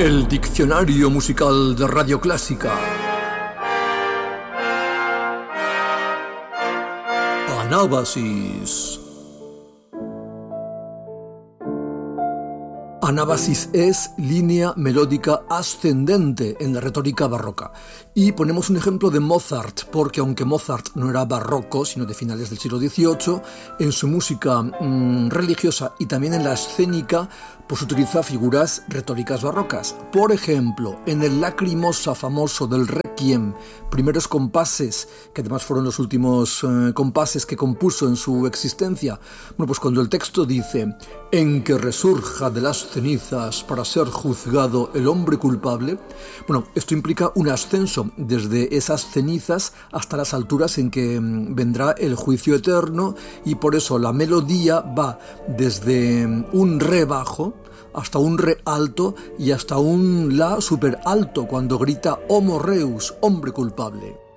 El diccionario musical de Radio Clásica. Anábasis. Anábasis es línea melódica ascendente en la retórica barroca. Y ponemos un ejemplo de Mozart, porque aunque Mozart no era barroco, sino de finales del siglo XVIII, en su música religiosa y también en la escénica, pues utiliza figuras retóricas barrocas. Por ejemplo, en el Lacrimosa famoso del Requiem, primeros compases, que además fueron los últimos compases que compuso en su existencia. Bueno, pues cuando el texto dice: en que resurja de las cenizas para ser juzgado el hombre culpable, bueno, esto implica un ascenso desde esas cenizas hasta las alturas en que vendrá el juicio eterno, y por eso la melodía va desde un re bajo hasta un re alto y hasta un la super alto cuando grita homo reus, hombre culpable.